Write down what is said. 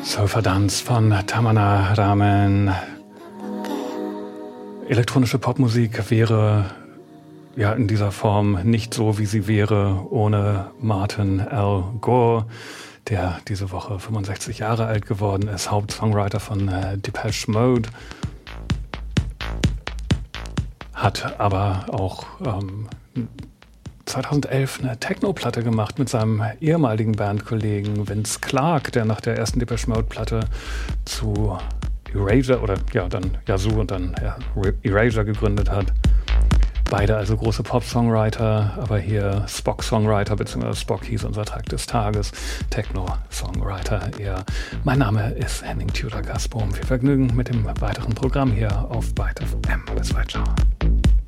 Surfer-Dance von Tamana Ramen. Elektronische Popmusik wäre ja in dieser Form nicht so, wie sie wäre, ohne Martin L. Gore, der diese Woche 65 Jahre alt geworden ist, Hauptsongwriter von Depeche Mode, hat aber auch 2011 eine Techno-Platte gemacht mit seinem ehemaligen Bandkollegen Vince Clarke, der nach der ersten Depeche Mode-Platte zu Erasure oder ja dann Yazoo und dann Erasure gegründet hat. Beide also große Pop-Songwriter, aber hier Spock-Songwriter, beziehungsweise Spock hieß unser Track des Tages, Techno-Songwriter eher. Mein Name ist Henning Tudor-Gasbohm. Viel Vergnügen mit dem weiteren Programm hier auf Byte FM. Bis bald, ciao.